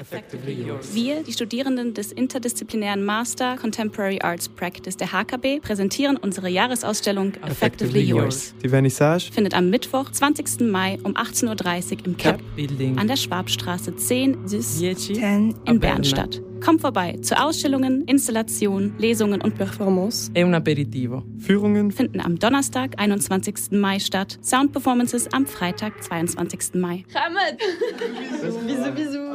Effectively yours. Wir, die Studierenden des interdisziplinären Master Contemporary Arts Practice der HKB, präsentieren unsere Jahresausstellung Effectively Yours. Die Vernissage Findet am Mittwoch, 20. Mai um 18.30 Uhr im CAP Building an der Schwabstraße 10 Sys 10 in Bern statt. Kommt vorbei zu Ausstellungen, Installationen, Lesungen und Performances. e un aperitivo. Führungen Finden am Donnerstag, 21. Mai statt. Soundperformances am Freitag, 22. Mai. Hamad! Bisous, bisous.